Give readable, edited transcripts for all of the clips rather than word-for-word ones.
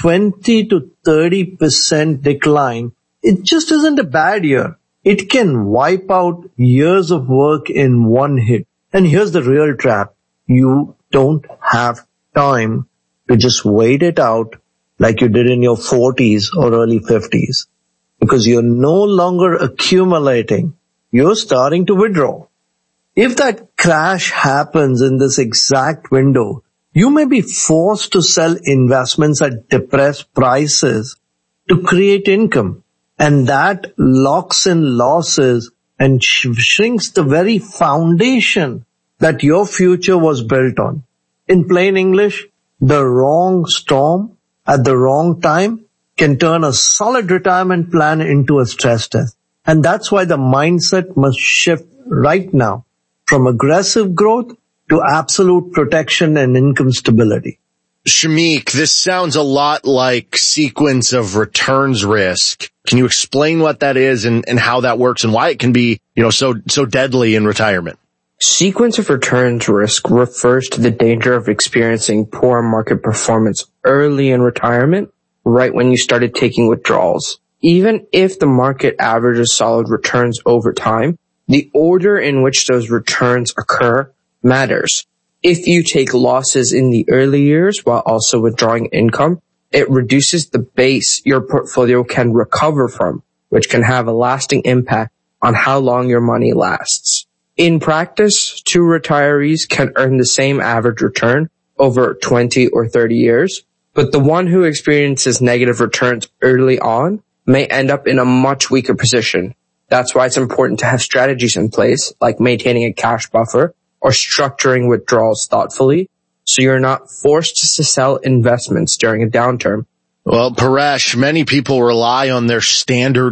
20 to 30% decline, it just isn't a bad year. It can wipe out years of work in one hit. And here's the real trap. You don't have time to just wait it out like you did in your 40s or early 50s. Because you're no longer accumulating. You're starting to withdraw. If that crash happens in this exact window, you may be forced to sell investments at depressed prices to create income. And that locks in losses and shrinks the very foundation that your future was built on. In plain English, the wrong storm at the wrong time can turn a solid retirement plan into a stress test. And that's why the mindset must shift right now from aggressive growth to absolute protection and income stability. Shamik, this sounds a lot like sequence of returns risk. Can you explain what that is and how that works and why it can be, so deadly in retirement? Sequence of returns risk refers to the danger of experiencing poor market performance early in retirement, right when you started taking withdrawals. Even if the market averages solid returns over time, the order in which those returns occur matters. If you take losses in the early years while also withdrawing income, it reduces the base your portfolio can recover from, which can have a lasting impact on how long your money lasts. In practice, two retirees can earn the same average return over 20 or 30 years, but the one who experiences negative returns early on may end up in a much weaker position. That's why it's important to have strategies in place, like maintaining a cash buffer or structuring withdrawals thoughtfully, so you're not forced to sell investments during a downturn. Well, Paresh, many people rely on their standard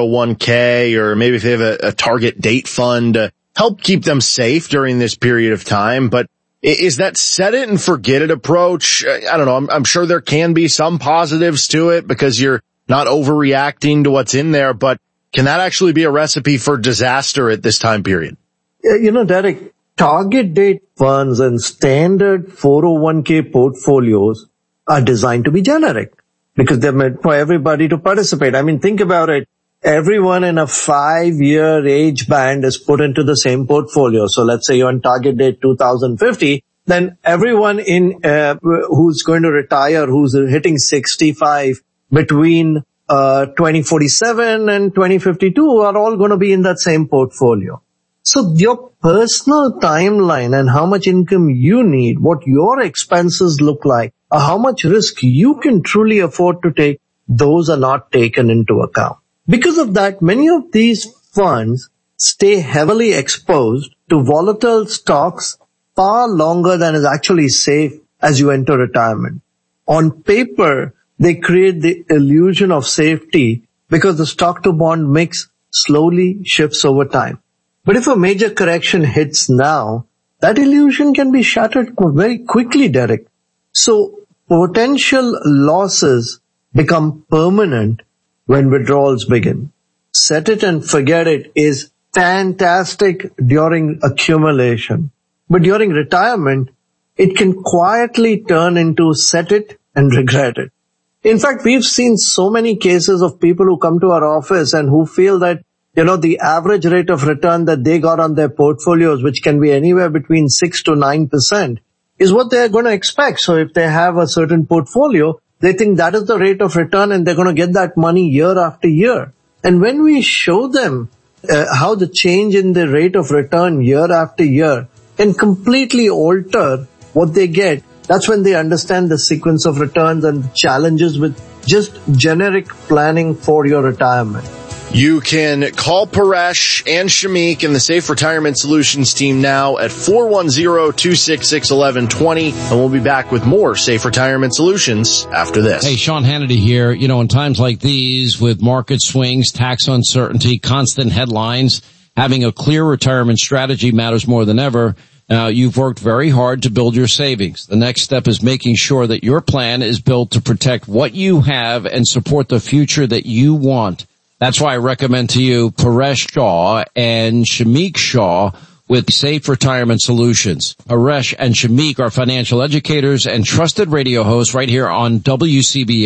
401k, or maybe if they have a target date fund to help keep them safe during this period of time. But is that set it and forget it approach? I don't know. I'm sure there can be some positives to it because you're not overreacting to what's in there, but can that actually be a recipe for disaster at this time period? Derek, target date funds and standard 401k portfolios are designed to be generic because they're meant for everybody to participate. I mean, think about it. Everyone in a 5-year age band is put into the same portfolio. So let's say you're on target date 2050, then everyone who's going to retire, who's hitting 65 between 2047 and 2052 are all going to be in that same portfolio. So your personal timeline and how much income you need, what your expenses look like, or how much risk you can truly afford to take, those are not taken into account. Because of that, many of these funds stay heavily exposed to volatile stocks far longer than is actually safe as you enter retirement. On paper, they create the illusion of safety because the stock to bond mix slowly shifts over time. But if a major correction hits now, that illusion can be shattered very quickly, Derek. So potential losses become permanent when withdrawals begin. Set it and forget it is fantastic during accumulation. But during retirement, it can quietly turn into set it and regret it. In fact, we've seen so many cases of people who come to our office and who feel that, the average rate of return that they got on their portfolios, which can be anywhere between 6 to 9%, is what they're going to expect. So if they have a certain portfolio, they think that is the rate of return and they're going to get that money year after year. And when we show them how the change in the rate of return year after year can completely alter what they get, that's when they understand the sequence of returns and the challenges with just generic planning for your retirement. You can call Paresh and Shamik and the Safe Retirement Solutions team now at 410-266-1120, and we'll be back with more Safe Retirement Solutions after this. Hey, Sean Hannity here. In times like these, with market swings, tax uncertainty, constant headlines, having a clear retirement strategy matters more than ever. Now, you've worked very hard to build your savings. The next step is making sure that your plan is built to protect what you have and support the future that you want. That's why I recommend to you Paresh Shah and Shamik Shah with Safe Retirement Solutions. Paresh and Shamik are financial educators and trusted radio hosts right here on WCBA.